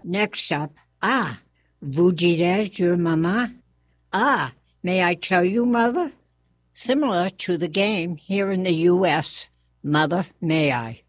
Next up, vous dirais-je, Mama? May I tell you, Mother? Similar to the game here in the U.S., Mother, may I?